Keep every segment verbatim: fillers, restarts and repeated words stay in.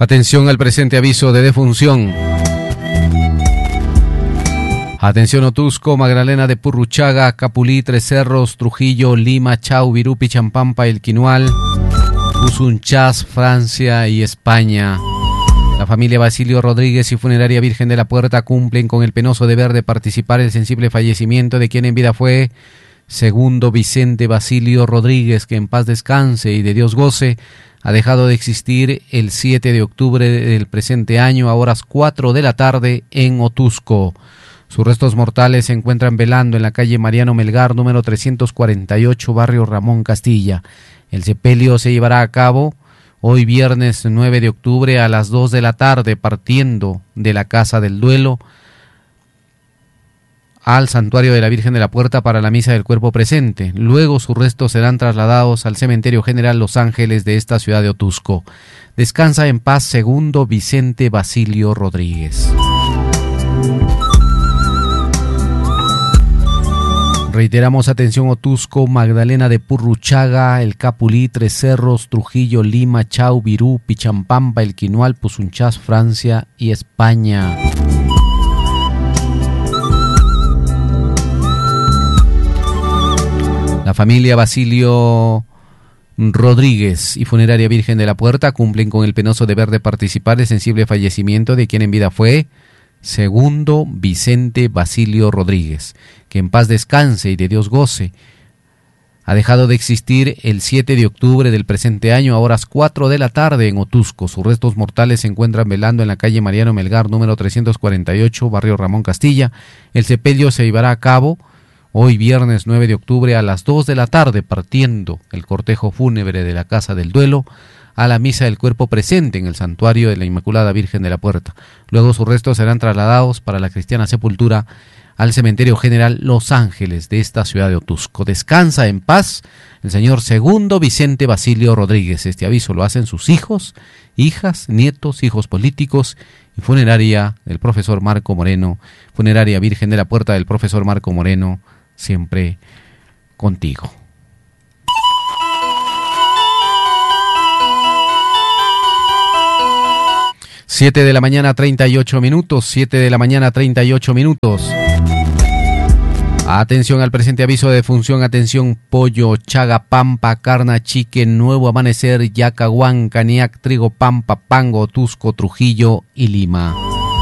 Atención al presente aviso de defunción. Atención Otusco, Magdalena de Purruchaga, Capulí, Tres Cerros, Trujillo, Lima, Chau, Virupi, Champampa, El Quinual, Usunchás, Francia y España. La familia Basilio Rodríguez y Funeraria Virgen de la Puerta cumplen con el penoso deber de participar en el sensible fallecimiento de quien en vida fue Segundo Vicente Basilio Rodríguez, que en paz descanse y de Dios goce. Ha dejado de existir el siete de octubre del presente año a horas cuatro de la tarde en Otusco. Sus restos mortales se encuentran velando en la calle Mariano Melgar, número trescientos cuarenta y ocho, barrio Ramón Castilla. El sepelio se llevará a cabo hoy viernes nueve de octubre a las dos de la tarde, partiendo de la Casa del Duelo al Santuario de la Virgen de la Puerta para la misa del cuerpo presente. Luego sus restos serán trasladados al Cementerio General Los Ángeles de esta ciudad de Otusco. Descansa en paz Segundo Vicente Basilio Rodríguez. Reiteramos, atención Otusco, Magdalena de Purruchaga, El Capulí, Tres Cerros, Trujillo, Lima, Chau, Virú, Pichampampa, El Quinual, Pusunchás, Francia y España. La familia Basilio Rodríguez y Funeraria Virgen de la Puerta cumplen con el penoso deber de participar del sensible fallecimiento de quien en vida fue Segundo Vicente Basilio Rodríguez, que en paz descanse y de Dios goce. Ha dejado de existir el siete de octubre del presente año a horas cuatro de la tarde en Otusco. Sus restos mortales se encuentran velando en la calle Mariano Melgar, número trescientos cuarenta y ocho, barrio Ramón Castilla. El sepelio se llevará a cabo hoy viernes nueve de octubre a las dos de la tarde, partiendo el cortejo fúnebre de la Casa del Duelo a la misa del cuerpo presente en el Santuario de la Inmaculada Virgen de la Puerta. Luego sus restos serán trasladados para la cristiana sepultura al Cementerio General Los Ángeles de esta ciudad de Otusco. Descansa en paz el señor Segundo Vicente Basilio Rodríguez. Este aviso lo hacen sus hijos, hijas, nietos, hijos políticos y funeraria del profesor Marco Moreno, Funeraria Virgen de la Puerta del profesor Marco Moreno, siempre contigo. Siete de la mañana, treinta y ocho minutos, siete de la mañana, treinta y ocho minutos. Atención al presente aviso de defunción, atención Pollo, Chaga, Pampa, Carna, Chique, Nuevo Amanecer, Yacahuán, Caniac, Trigo, Pampa, Pango, Otusco, Trujillo y Lima.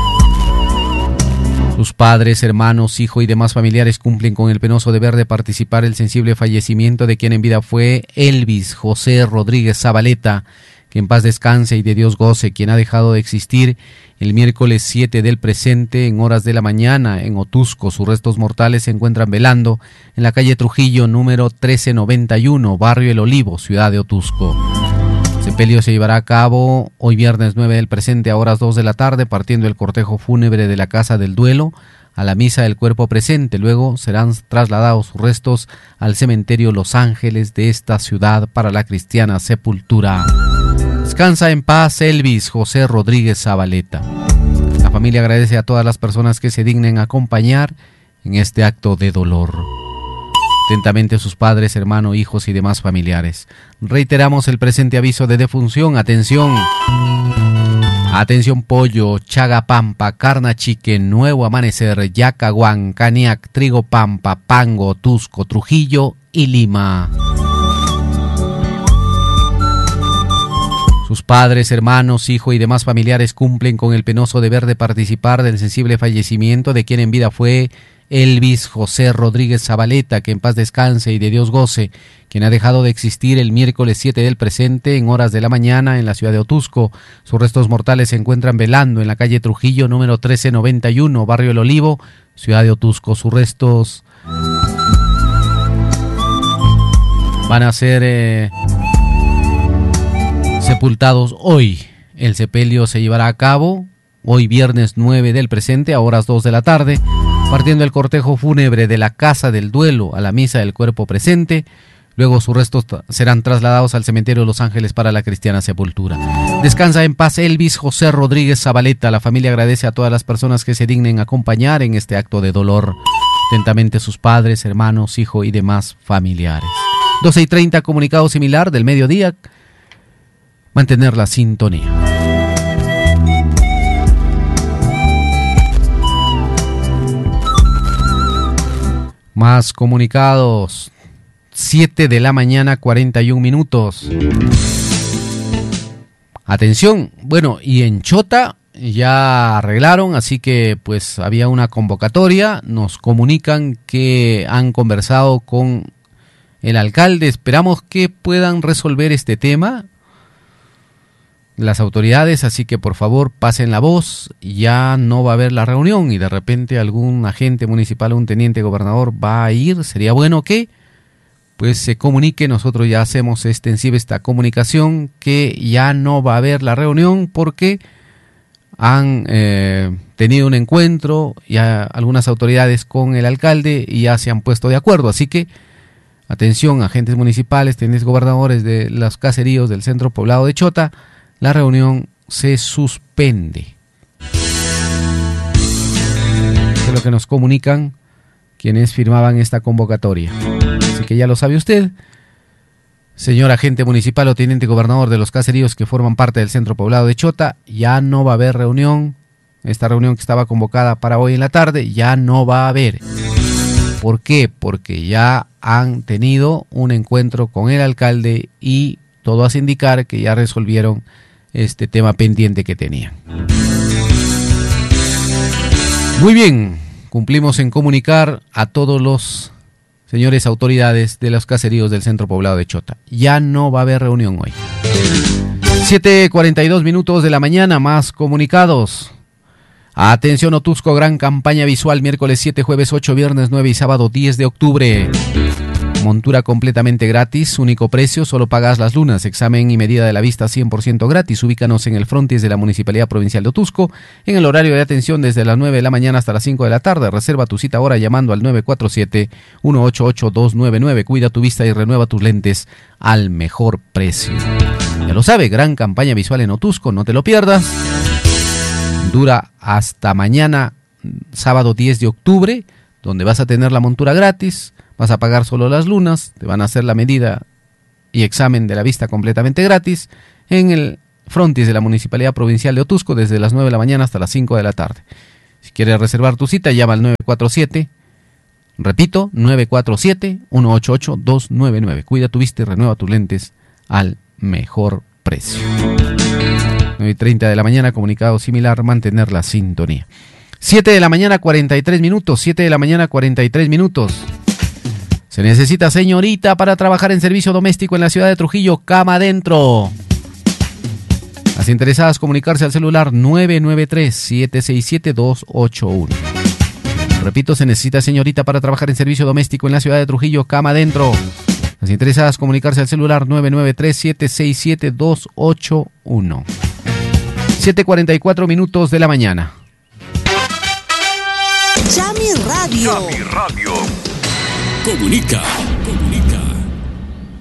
Sus padres, hermanos, hijos y demás familiares cumplen con el penoso deber de participar en el sensible fallecimiento de quien en vida fue Elvis José Rodríguez Zabaleta, que en paz descanse y de Dios goce, quien ha dejado de existir el miércoles siete del presente en horas de la mañana en Otusco. Sus restos mortales se encuentran velando en la calle Trujillo, número trece noventa y uno, barrio El Olivo, ciudad de Otusco. El sepelio se llevará a cabo hoy viernes nueve del presente a horas dos de la tarde, partiendo el cortejo fúnebre de la Casa del Duelo a la misa del cuerpo presente. Luego serán trasladados sus restos al Cementerio Los Ángeles de esta ciudad para la cristiana sepultura. Descansa en paz Elvis José Rodríguez Zabaleta. La familia agradece a todas las personas que se dignen a acompañar en este acto de dolor. Atentamente sus padres, hermanos, hijos y demás familiares. Reiteramos el presente aviso de defunción. Atención. Atención Pollo, Chaga, Pampa, Carna, Chique, Nuevo Amanecer, Yacahuán, Caniac, Trigo, Pampa, Pango, Otusco, Trujillo y Lima. Sus padres, hermanos, hijos y demás familiares cumplen con el penoso deber de participar del sensible fallecimiento de quien en vida fue Elvis José Rodríguez Zabaleta, que en paz descanse y de Dios goce, quien ha dejado de existir el miércoles siete del presente en horas de la mañana en la ciudad de Otusco. Sus restos mortales se encuentran velando en la calle Trujillo, número trece noventa y uno, barrio El Olivo, ciudad de Otusco. Sus restos van a ser eh, sepultados hoy. El sepelio se llevará a cabo hoy viernes nueve del presente a horas dos de la tarde, partiendo el cortejo fúnebre de la Casa del Duelo a la misa del cuerpo presente. Luego sus restos serán trasladados al Cementerio Los Ángeles para la cristiana sepultura. Descansa en paz Elvis José Rodríguez Zabaleta. La familia agradece a todas las personas que se dignen a acompañar en este acto de dolor. Atentamente sus padres, hermanos, hijos y demás familiares. doce y treinta, comunicado similar del mediodía. Mantener la sintonía. Más comunicados. siete de la mañana, cuarenta y un minutos. Atención, bueno, y en Chota ya arreglaron, así que pues había una convocatoria. Nos comunican que han conversado con el alcalde. Esperamos que puedan resolver este tema las autoridades, así que por favor pasen la voz. Ya no va a haber la reunión y de repente algún agente municipal o un teniente gobernador va a ir. Sería bueno que pues se comunique. Nosotros ya hacemos extensiva esta comunicación que ya no va a haber la reunión porque han eh, tenido un encuentro ya algunas autoridades con el alcalde y ya se han puesto de acuerdo. Así que atención, agentes municipales, tenientes gobernadores de los caseríos del centro poblado de Chota. La reunión se suspende. Eso es lo que nos comunican quienes firmaban esta convocatoria. Así que ya lo sabe usted, señor agente municipal o teniente gobernador de los caseríos que forman parte del centro poblado de Chota, ya no va a haber reunión. Esta reunión que estaba convocada para hoy en la tarde ya no va a haber. ¿Por qué? Porque ya han tenido un encuentro con el alcalde y todo hace indicar que ya resolvieron este tema pendiente que tenían. Muy bien, cumplimos en comunicar a todos los señores autoridades de los caseríos del centro poblado de Chota. Ya no va a haber reunión hoy. siete cuarenta y dos minutos de la mañana, más comunicados. Atención Otusco, gran campaña visual, miércoles siete, jueves ocho, viernes nueve y sábado diez de octubre. Montura completamente gratis, único precio, solo pagas las lunas, examen y medida de la vista cien por ciento gratis. Ubícanos en el frontis de la Municipalidad Provincial de Otusco, en el horario de atención desde las nueve de la mañana hasta las cinco de la tarde. Reserva tu cita ahora llamando al nueve cuatro siete, uno ocho ocho, dos nueve nueve. Cuida tu vista y renueva tus lentes al mejor precio. Ya lo sabe, gran campaña visual en Otusco, no te lo pierdas. Dura hasta mañana, sábado diez de octubre, donde vas a tener la montura gratis. Vas a pagar solo las lunas, te van a hacer la medida y examen de la vista completamente gratis en el frontis de la Municipalidad Provincial de Otusco desde las nueve de la mañana hasta las cinco de la tarde. Si quieres reservar tu cita, llama al nueve cuatro siete, repito, nueve cuatro siete, uno ocho ocho, dos nueve nueve. Cuida tu vista y renueva tus lentes al mejor precio. nueve y treinta de la mañana, comunicado similar, mantener la sintonía. siete de la mañana, cuarenta y tres minutos, siete de la mañana, cuarenta y tres minutos. Se necesita señorita para trabajar en servicio doméstico en la ciudad de Trujillo, cama adentro. Las interesadas comunicarse al celular nueve nueve tres, siete seis siete, dos ocho uno. Repito, se necesita señorita para trabajar en servicio doméstico en la ciudad de Trujillo, cama adentro. Las interesadas comunicarse al celular nueve nueve tres, siete seis siete, dos ocho uno. siete cuarenta y cuatro minutos de la mañana. Chami Radio. Chami Radio. Comunica. Comunica.